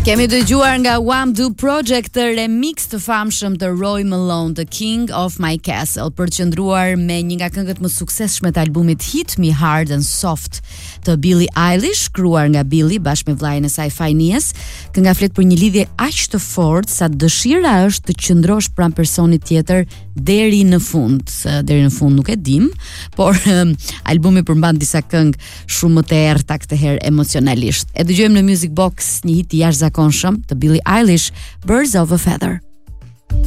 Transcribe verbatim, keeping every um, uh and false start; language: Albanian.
Kemi dëgjuar nga Wham-Do Project të remix të famshëm të Roy Malone, The King of My Castle, për të qëndruar me një nga këngët më suksesshme të albumit Hit Me Hard and Soft të Billie Eilish, shkruar nga Billie bashkë me vllajën e saj Finneas. Kënga flet për një lidhje aq të fortë sa dëshira është të qëndrosh pranë personit tjetër deri në fund. Deri në fund nuk e dim, por um, albumi përmban disa këngë shumë më të errta këtë herë emocionalisht. E dëgjojmë në Music Box një hit i jashtëzakonshëm të Billie Eilish, Birds of a Feather.